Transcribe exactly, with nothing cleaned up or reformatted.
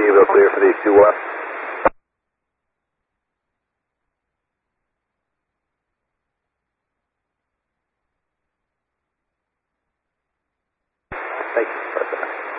Evo clear for these two left. Thank you.